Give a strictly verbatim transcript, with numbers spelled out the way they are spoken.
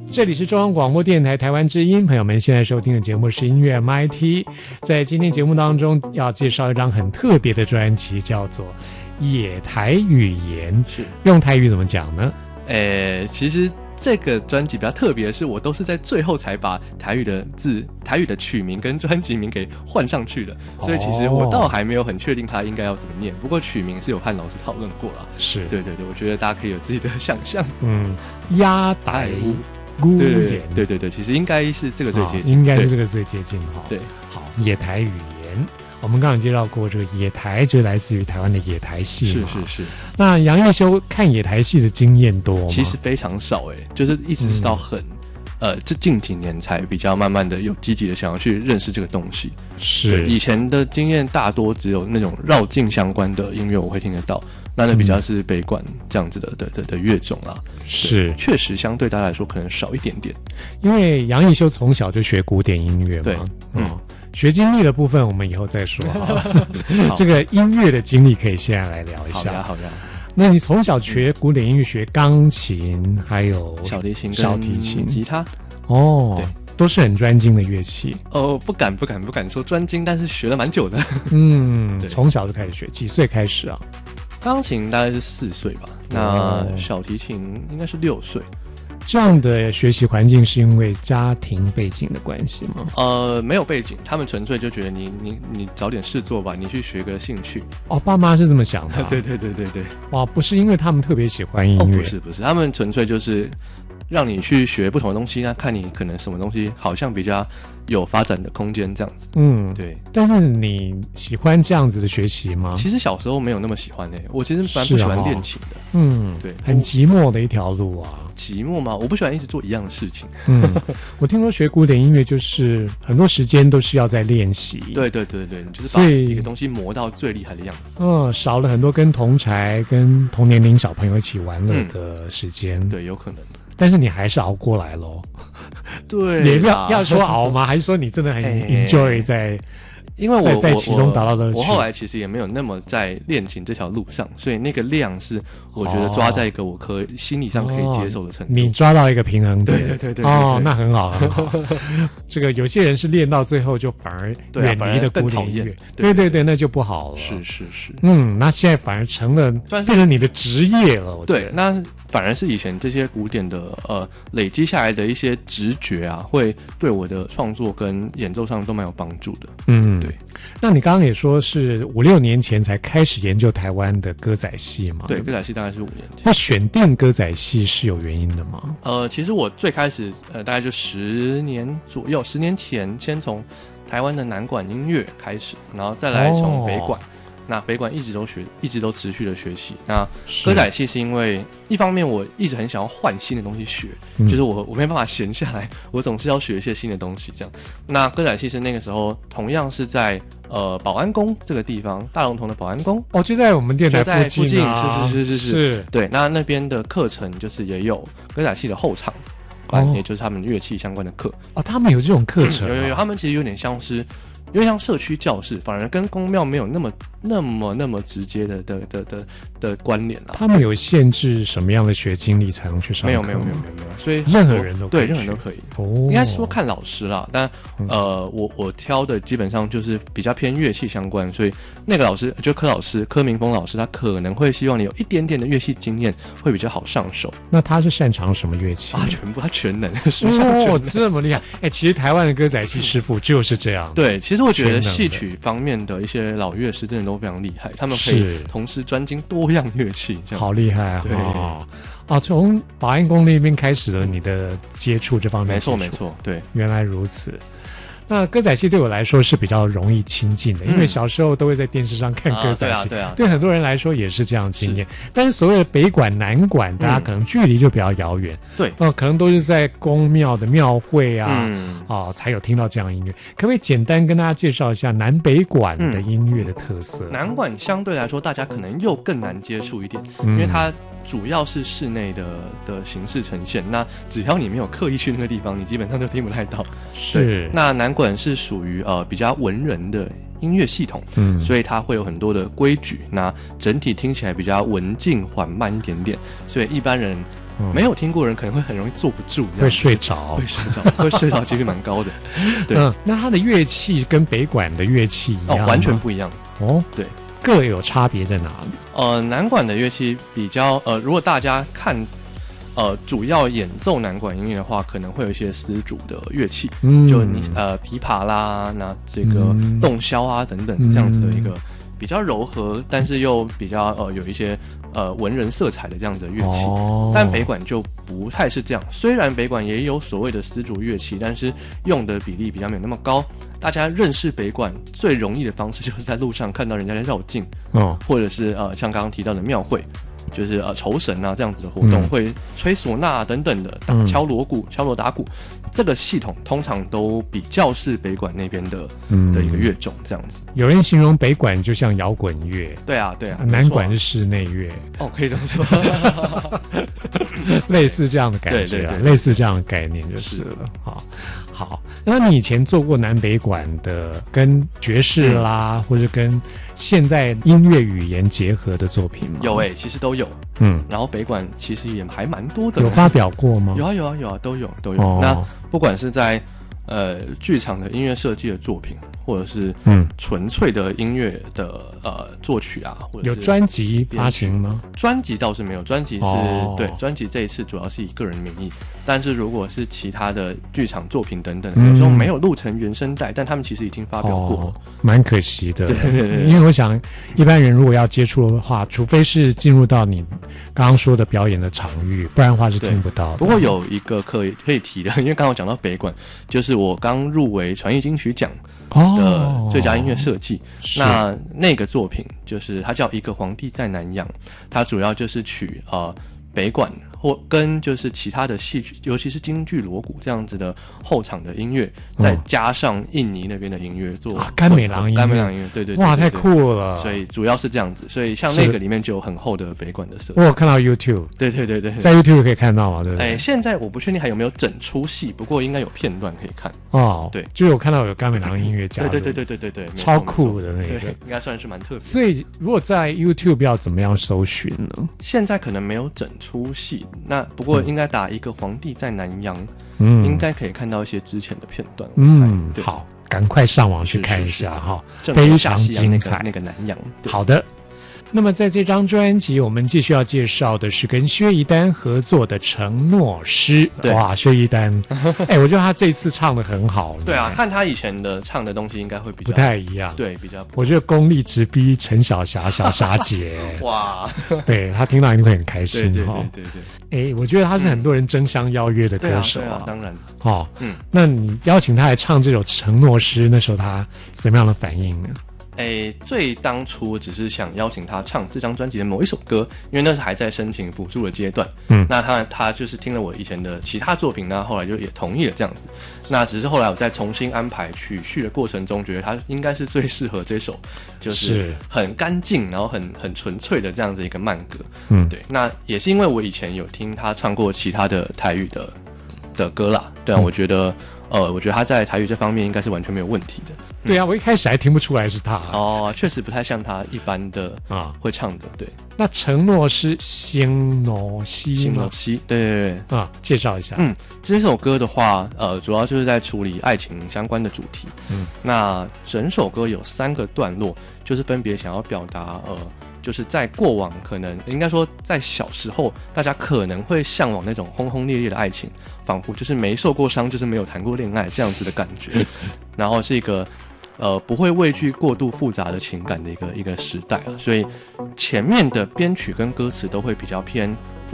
这里是中央广播电台台湾之音，朋友们现在收听的节目是音乐 M I T。 在今天节目当中要介绍一张很特别的专辑，叫做野台语言。 是用台语怎么讲呢？ 诶，其实这个专辑比较特别的是，我都是在最后才把台语的字、台语的曲名跟专辑名给换上去的，所以其实我倒还没有很确定它应该要怎么念。不过曲名是有和老师讨论过啦。 是， 对对对，我觉得大家可以有自己的想象。 嗯，鸭台古对典， 对对对，其实应该是这个最接近， 应该是这个最接近哈。 对， 好，野台语言。我们刚刚介绍过，这个野台就来自于台湾的野台戏嘛。 是是是。 那杨义修看野台戏的经验多吗？ 其实非常少哎、欸，就是一直是到很、嗯、呃，这近几年才比较慢慢的有积极的想要去认识这个东西。 是， 以前的经验大多只有那种绕境相关的音乐我会听得到，那那比较是北管这样子的的的的乐种啦。 是，确实相对大家来说可能少一点点， 因为杨义修从小就学古典音乐嘛。 对，嗯。 哦，学经历的部分我们以后再说好了。这个音乐的经历可以现在来聊一下。 好呀好呀。 那你从小学古典音乐，学钢琴，还有小提琴、 小提琴、 吉他， 哦， 对， 都是很专精的乐器。 哦，不敢不敢不敢说专精，但是学了蛮久的。 嗯，从小就开始学，几岁开始啊？ 钢琴大概是四岁吧，那小提琴应该是六岁。 这样的学习环境是因为家庭背景的关系吗？ 呃，没有背景，他们纯粹就觉得你你你找点事做吧，你去学个兴趣。 哦，爸妈是这么想的、啊。 对对对对对。 哇，不是因为他们特别喜欢音乐、 哦，不是不是，他们纯粹就是让你去学不同的东西，那看你可能什么东西好像比较有发展的空间这样子。 嗯， 对。 但是你喜欢这样子的学习吗？ 其实小时候没有那么喜欢诶、欸，我其实蛮不喜欢练琴的。 哦、嗯，对，很寂寞的一条路啊。 寂寞吗？我不喜欢一直做一样的事情。 嗯，我听说学古典音乐就是很多时间都是要在练习。 对对对对，你就是把一个东西磨到最厉害的样子。 嗯，少了很多跟同侪、跟同年龄小朋友一起玩乐的时间、嗯。 对，有可能。 但是你还是熬过来咯。 对， 也要要说熬吗？还是说你真的很 enjoy 在？ 因为我 在, 在其中达到乐趣。 我后来其实也没有那么在练琴这条路上，所以那个量是我觉得抓在一个我可以、哦、心理上可以接受的程度。 你抓到一个平衡点， 对对对 对, 对, 对哦，那很好很好。这个有些人是练到最后就反而远离了古典音乐，对对 对, 对，那就不好了。 是是是， 嗯，那现在反而成了变成你的职业了。我对，那反而是以前这些古典的呃累积下来的一些直觉啊，会对我的创作跟演奏上都蛮有帮助的。 嗯， 对。 那你刚刚也说是五六年前才开始研究台湾的歌仔戏嘛？ 对，歌仔戏大概是五年前。 那选定歌仔戏是有原因的吗？ 呃，其实我最开始呃大概就十年左右，十年前先从台湾的南管音乐开始，然后再来从北管。哦，那北管一直都学，一直都持续的学习。那歌仔戏是因为一方面我一直很想要换新的东西学，嗯、就是我我没办法闲下来，我总是要学一些新的东西这样。那歌仔戏是那个时候同样是在呃保安宫这个地方，大龙峒的保安宫哦，就在我们电台附近啊，是是是是是是， 对。那那边的课程就是也有歌仔戏的后场班，哦、也就是他们乐器相关的课哦，他们有这种课程、啊嗯，有有有，他们其实有点像是。因为像社区教室，反而跟公庙没有那么、那么、那么直接的的的的的关联啊。 他们有限制什么样的学经历才能去上课？ 没有，没有，没有，没有，没有。所以任何人都可以对，任何人都可以。哦，应该是说看老师啦，但、嗯、呃，我我挑的基本上就是比较偏乐器相关，所以那个老师就柯老师柯明峰老师，他可能会希望你有一点点的乐器经验，会比较好上手。 那他是擅长什么乐器啊？全部他全能， 哦，这么厉害！哎、欸，其实台湾的歌仔戏师傅就是这样。 对，其实我觉得戏曲曲方面的一些老乐师真的都非常厉害，他们可以同时专精多样乐器，这样好厉害啊！ 对哦，哦，从保安宫那边开始了你的接触这方面， 没错没错，对， 原来如此。那歌仔戏对我来说是比较容易亲近的，因为小时候都会在电视上看歌仔戏， 嗯啊对啊，对啊， 对很多人来说也是这样的经验。但是所谓的北管、南管，大家可能距离就比较遥远， 对、 嗯，呃，可能都是在宫庙的庙会啊， 嗯， 哦，才有听到这样的音乐。可不可以简单跟大家介绍一下南北管的音乐的特色？ 嗯、南管相对来说，大家可能又更难接触一点，嗯、因为它主要是室内的的形式呈现，那只要你没有刻意去那个地方，你基本上就听不太到。 是， 那南管是属于呃比较文人的音乐系统， 嗯， 所以它会有很多的规矩，那整体听起来比较文静缓慢一点点，所以一般人嗯、 没有听过的人可能会很容易坐不住， 会睡着， 会睡着，会睡着几率蛮高的。对、 嗯，那它的乐器跟北管的乐器一样吗？ 哦，完全不一样。 哦， 对， 各有差别在哪里？ 呃，南管的乐器比较呃，如果大家看呃主要演奏南管音乐的话，可能会有一些丝竹的乐器，嗯，就你呃琵琶啦，那这个洞箫啊等等这样子的一个。比较柔和，但是又比较呃有一些呃文人色彩的这样子的乐器，哦、但北管就不太是这样。虽然北管也有所谓的丝竹乐器，但是用的比例比较没有那么高。大家认识北管最容易的方式，就是在路上看到人家在绕境，哦，或者是呃像刚刚提到的庙会。就是呃酬神啊这样子的活动，嗯、会吹唢呐、啊、等等的，打敲锣鼓、敲锣打鼓，这个系统通常都比较是北管那边的、嗯、的一个乐种这样子。 有人形容北管就像摇滚乐， 对啊对啊， 南管是室内乐， 哦，可以这么说， 类似这样的感觉、啊，对对对，类似这样的概念就是了。好，好，那你以前做过南北管的跟爵士啦，嗯、或者跟现代音乐语言结合的作品吗？ 有诶、欸，其实都有。嗯，然后北管其实也还蛮多的。 有发表过吗？ 有啊有啊有啊，都有都有。哦、那不管是在呃剧场的音乐设计的作品，或者是嗯纯粹的音乐的呃作曲啊，或者是有专辑发行吗？ 专辑倒是没有，专辑是、哦、对专辑这一次主要是以个人名义。但是如果是其他的剧场作品等等，有时候没有录成原声带，但他们其实已经发表过了， 蛮、哦、可惜的。 对对对， 因为我想一般人如果要接触的话，除非是进入到你刚刚说的表演的场域，不然的话是听不到的。 不过有一个可以可以提的，因为刚刚我讲到北管，就是我刚入围传艺金曲奖的最佳音乐设计、哦，那那个作品就是它叫《一个皇帝在南洋》，它主要就是取呃北管。或跟就是其他的戏曲，尤其是京剧、锣鼓这样子的后场的音乐，再加上印尼那边的音乐做啊，甘美郎音乐， 甘美郎音乐，对 对, 对, 对， 哇，太酷了！ 所以主要是这样子，所以像那个里面就有很厚的北管的色。 我有看到 YouTube， 对对对对， 在 YouTube 可以看到嘛，对不对？ 哎，现在我不确定还有没有整出戏，不过应该有片段可以看。 哦， 对， 就有看到有甘美郎音乐加入， 对对对对对对对， 超酷的那个， 应该算是蛮特别。 所以如果在 YouTube 要怎么样搜寻呢？ 现在可能没有整出戏，那不过。应该打一个皇帝在南洋，嗯，应该可以看到一些之前的片段。 嗯，好，赶快上网去看一下哈，非常精彩。 那个南洋， 好的。那么在这张专辑，我们继续要介绍的是跟薛逸丹合作的《承诺诗》。哇，薛逸丹，哎、欸，我觉得他这次唱得很好。 对啊，看他以前的唱的东西，应该会比较不太一样。 对，比较。 我觉得功力直逼陈小霞、小霞姐。 哇， 对他听到一定会很开心。 对对对对对。 哎、欸，我觉得他是很多人争相邀约的歌手啊。 对啊，对啊当然。 哦，嗯，那你邀请他来唱这首《承诺诗》，那时候他怎么样的反应呢？ 诶，最当初只是想邀请他唱这张专辑的某一首歌，因为那是还在申请补助的阶段。嗯，那他他就是听了我以前的其他作品，那后来就也同意了这样子。那只是后来我再重新安排曲序的过程中，觉得他应该是最适合这首，就是很干净，然后很很纯粹的这样子一个慢歌。嗯，对。那也是因为我以前有听他唱过其他的台语的的歌啦，对啊，嗯、我觉得。呃，我觉得他在台语这方面应该是完全没有问题的。 嗯、对啊，我一开始还听不出来是他、啊。 哦，确实不太像他一般的啊会唱的。对， 那承诺是新诺西吗？ 新诺西，对对对啊，介绍一下。 嗯，这首歌的话，呃，主要就是在处理爱情相关的主题。嗯，那整首歌有三个段落，就是分别想要表达呃。就是在过往可能应该说在小时候大家可能会向往那种轰轰烈烈的爱情，仿佛就是没受过伤就是没有谈过恋爱这样子的感觉，然后是一个呃不会畏惧过度复杂的情感的一个一个时代，所以前面的编曲跟歌词都会比较偏